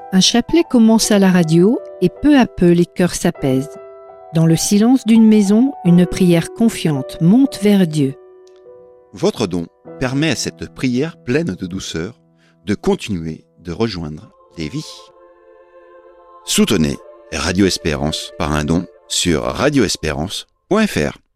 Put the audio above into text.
Un chapelet commence à la radio et peu à peu les cœurs s'apaisent. Dans le silence d'une maison, une prière confiante monte vers Dieu. Votre don permet à cette prière pleine de douceur de continuer de rejoindre les vies. Soutenez Radio Espérance par un don sur radioespérance.fr.